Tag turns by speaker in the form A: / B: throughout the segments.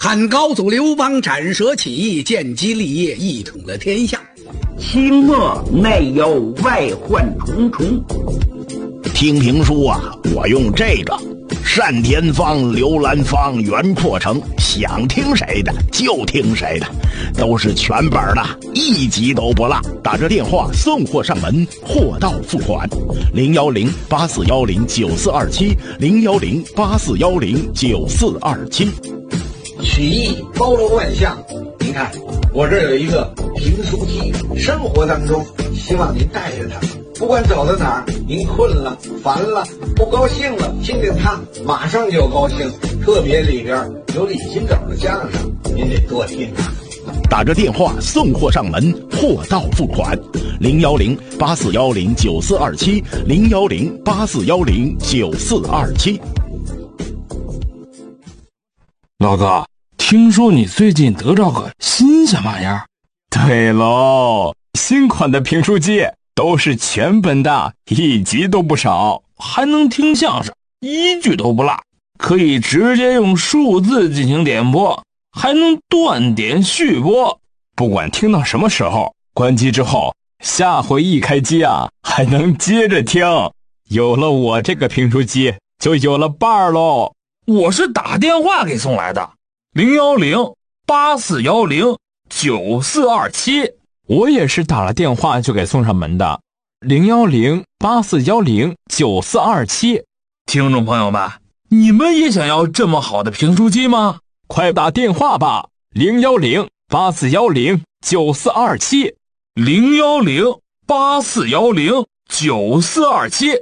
A: 汉高祖刘邦斩蛇起义，建基立业，一统了天下。
B: 清末内忧外患重重。
C: 听评书啊，我用这个单田芳、刘兰芳、袁阔成，想听谁的就听谁的，都是全本的，一集都不落。打这电话送货上门，货到付款。010-8410-9427，010-8410-9427。
D: 曲艺包罗万象，您看我这儿有一个评书机，生活当中希望您带着它，不管走到哪儿，您困了、烦了、不高兴了，听听它，马上就高兴。特别里边有李金斗的相声，您得多听啊。
C: 打着电话送货上门，货到付款。010-8410-9427，010-8410-9427。
E: 老哥，听说你最近得着个新鲜玩意儿？
F: 对喽，新款的评书机都是全本的，一集都不少，
E: 还能听相声，一句都不落，可以直接用数字进行点播，还能断点续播。
F: 不管听到什么时候，关机之后，下回一开机啊，还能接着听。有了我这个评书机，就有了伴儿喽。
E: 我是打电话给送来的，010-8410-9427。
F: 我也是打了电话就给送上门的，010-8410-9427。
E: 听众朋友们，你们也想要这么好的评书机吗？
F: 快打电话吧，010-8410-9427，
E: 010-8410-9427，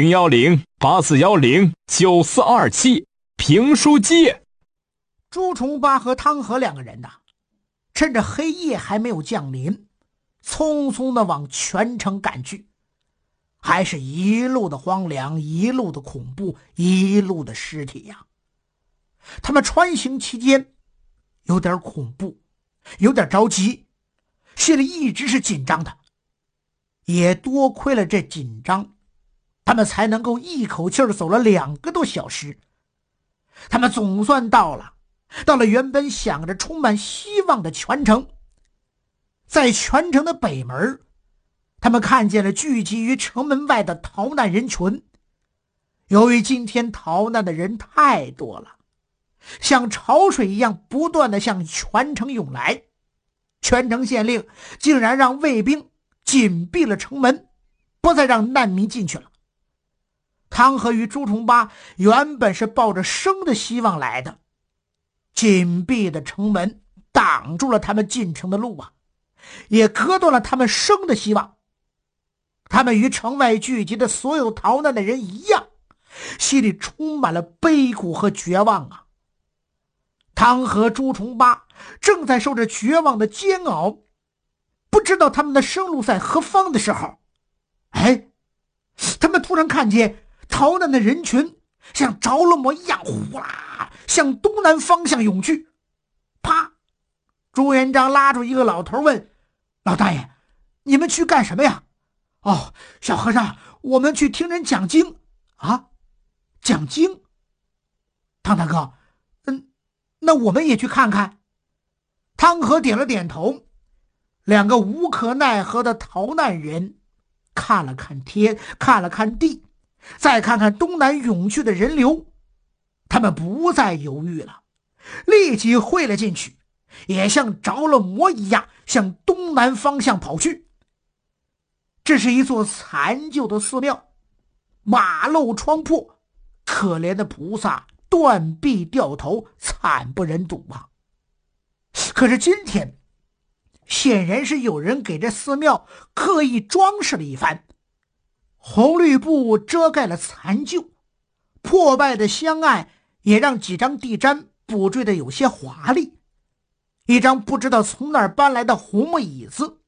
F: 010-8410-9427。评书机。
G: 朱重八和汤和两个人趁着黑夜还没有降临，匆匆地往全城赶去，还是一路的荒凉，一路的恐怖，一路的尸体呀。他们穿行期间有点恐怖，有点着急，心里一直是紧张的。也多亏了这紧张，他们才能够一口气走了2个多小时。他们总算到了原本想着充满希望的全城。在全城的北门，他们看见了聚集于城门外的逃难人群。由于今天逃难的人太多了，像潮水一样不断地向全城涌来，全城县令竟然让卫兵紧闭了城门，不再让难民进去了。汤和与朱重八原本是抱着生的希望来的，紧闭的城门挡住了他们进城的路也割断了他们生的希望。他们与城外聚集的所有逃难的人一样，心里充满了悲苦和绝望汤和朱重八正在受着绝望的煎熬，不知道他们的生路在何方的时候，他们突然看见逃难的人群像着了魔一样呼啦向东南方向涌去。啪！朱元璋拉住一个老头问：老大爷，你们去干什么呀？哦，小和尚，我们去听人讲经讲经。汤大哥，那我们也去看看。汤和点了点头。2个无可奈何的逃难人看了看天，看了看地，再看看东南涌去的人流，他们不再犹豫了，立即汇了进去，也像着了魔一样向东南方向跑去。这是一座残旧的寺庙，瓦漏窗破，可怜的菩萨断臂掉头，惨不忍睹可是今天显然是有人给这寺庙刻意装饰了一番，红绿布遮盖了残旧，破败的香案也让几张地毡布缀的有些华丽。一张不知道从哪儿搬来的红木椅子